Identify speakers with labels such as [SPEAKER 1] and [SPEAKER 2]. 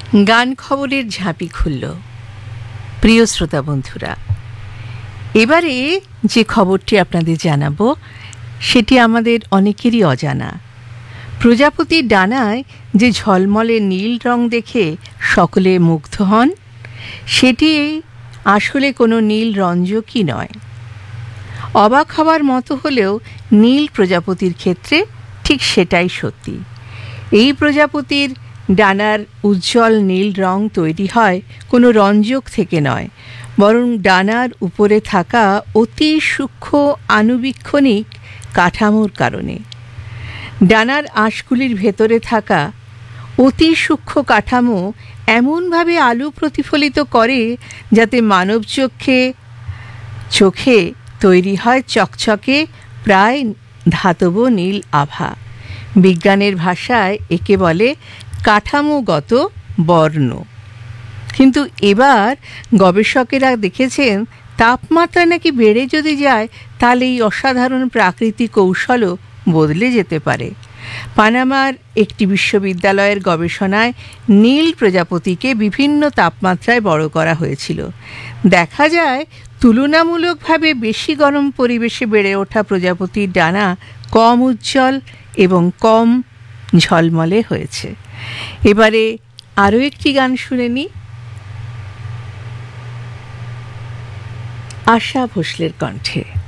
[SPEAKER 1] গান খবরের ঝাঁপি খুলল। প্রিয় শ্রোতা বন্ধুরা, এবারে যে খবরটি আপনাদের জানাবো সেটি আমাদের অনেকেরই অজানা। প্রজাপতির ডানায় যে ঝলমলে নীল রং দেখে সকলে মুগ্ধ হন, সেটি আসলে কোনো নীল রঞ্জকই নয়। অবাক হওয়ার মতো হলেও নীল প্রজাপতির ক্ষেত্রে ঠিক সেটাই সত্যি। এই প্রজাপতির ডানার উজ্জ্বল নীল রং তৈরি হয় কোনো রঞ্জক থেকে নয়, বরং ডানার উপরে থাকা অতি সূক্ষ্ম আণুবীক্ষণিক কাঠামোর কারণে। ডানার আঁশগুলির ভেতরে থাকা অতি সূক্ষ্ম কাঠামো এমনভাবে আলো প্রতিফলিত করে যাতে মানব চোখে তৈরি হয় চকচকে প্রায় ধাতব নীল আভা। বিজ্ঞানের ভাষায় একে বলে কাঠামোগত বর্ণ। কিন্তু এবার গবেষকেরা দেখেছেন তাপমাত্রা নাকি বেড়ে যদি যায় তাহলে এই অসাধারণ প্রাকৃতিক কৌশলও বদলে যেতে পারে। পানামার একটি বিশ্ববিদ্যালয়ের গবেষণায় নীল প্রজাপতিকে বিভিন্ন তাপমাত্রায় বড় করা হয়েছিল। দেখা যায় তুলনামূলকভাবে বেশি গরম পরিবেশে বেড়ে ওঠা প্রজাপতির ডানা কম উজ্জ্বল এবং কম ঝলমলে হয়েছে। এবারে আরও একটি গান শুনে নি, আশা ভোসলের কণ্ঠে।